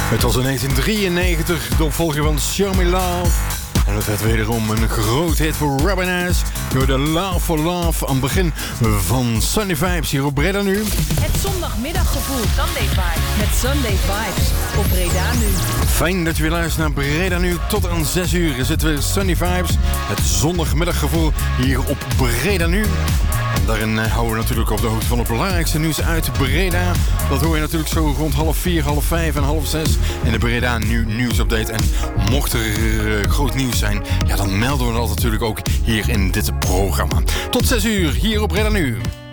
Het was in 1993, de opvolger van Show Me Love. En het werd wederom een groot hit voor Robin S. Door de Love for Love aan het begin van Sunday Vibes hier op Breda Nu. Het zondagmiddaggevoel. Sunday Vibes. Met Sunday Vibes op Breda Nu. Fijn dat je weer luistert naar Breda Nu. Tot aan 6 uur is het weer Sunday Vibes. Het zondagmiddaggevoel hier op Breda Nu. En daarin houden we natuurlijk op de hoogte van het belangrijkste nieuws uit Breda. Dat hoor je natuurlijk zo rond 3:30, 4:30 en 5:30 in de Breda Nu nieuwsupdate. En mocht er groot nieuws zijn, ja, dan melden we dat natuurlijk ook hier in dit programma. Tot 6 uur hier op Breda Nu.